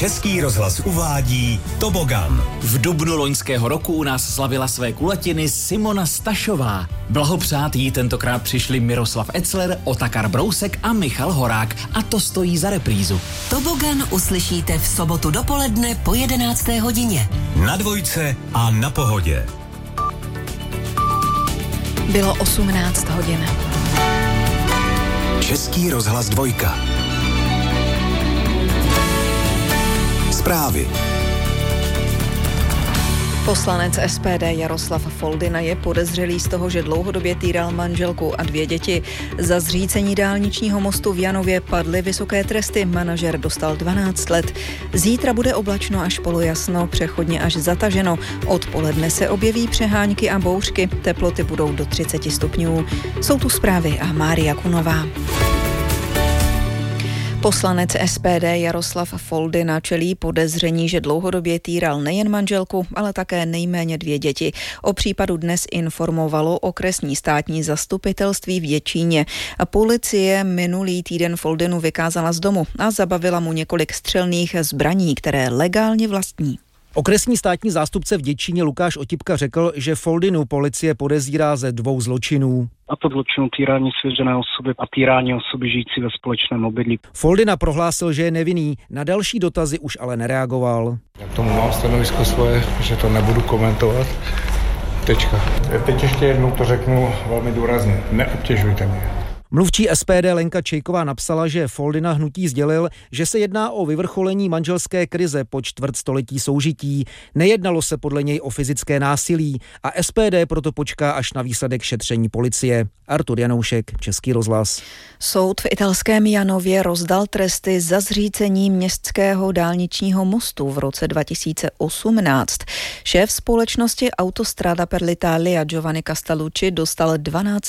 Český rozhlas uvádí Tobogan. V dubnu loňského roku u nás slavila své kulatiny Simona Stašová. Blahopřát jí tentokrát přišli Miroslav Etzler, Otakar Brousek a Michal Horák. A to stojí za reprízu. Tobogan uslyšíte v sobotu dopoledne po 11. hodině. Na Dvojce a na Pohodě. Bylo 18 hodin. Český rozhlas Dvojka. Zprávy. Poslanec SPD Jaroslav Foldyna je podezřelý z toho, že dlouhodobě týral manželku a 2 děti. Za zřícení dálničního mostu v Janově padly vysoké tresty. Manažer dostal 12 let. Zítra bude oblačno až polojasno, přechodně až zataženo. Odpoledne se objeví přehánky a bouřky. Teploty budou do 30 stupňů. Jsou tu zprávy a Mária Kunová. Poslanec SPD Jaroslav Foldyna čelí podezření, že dlouhodobě týral nejen manželku, ale také nejméně 2 děti. O případu dnes informovalo okresní státní zastupitelství v Děčíně. Policie minulý týden Foldynu vykázala z domu a zabavila mu několik střelných zbraní, které legálně vlastní. Okresní státní zástupce v Děčíně Lukáš Otipka řekl, že Foldynu policie podezírá ze 2 zločinů. A to zločinu týrání svěřené osoby a týrání osoby žijící ve společném obydlí. Foldyna prohlásil, že je nevinný, na další dotazy už ale nereagoval. Já k tomu mám stanovisko svoje, že to nebudu komentovat. Tečka. Teď ještě jednou to řeknu velmi důrazně. Neobtěžujte mě. Mluvčí SPD Lenka Čejková napsala, že Foldyna hnutí sdělil, že se jedná o vyvrcholení manželské krize po čtvrtstoletí soužití. Nejednalo se podle něj o fyzické násilí a SPD proto počká až na výsledek šetření policie. Artur Janoušek, Český rozhlas. Soud v italském Janově rozdal tresty za zřícení městského dálničního mostu v roce 2018. Šéf společnosti Autostrada per l'Italia Giovanni Castellucci dostal 12